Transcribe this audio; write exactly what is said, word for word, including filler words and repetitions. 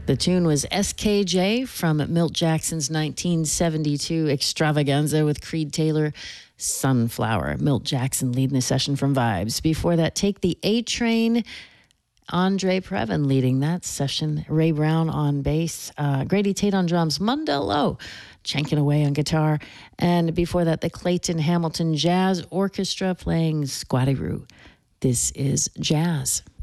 The tune was S K J from Milt Jackson's nineteen seventy-two extravaganza with Creed Taylor, Sunflower. Milt Jackson leading the session from Vibes. Before that, Take the A Train, Andre Previn leading that session. Ray Brown on bass, uh, Grady Tate on drums, Mundell Lowe chanking away on guitar. And before that, the Clayton Hamilton Jazz Orchestra playing Squatty Roo. This is Jazz.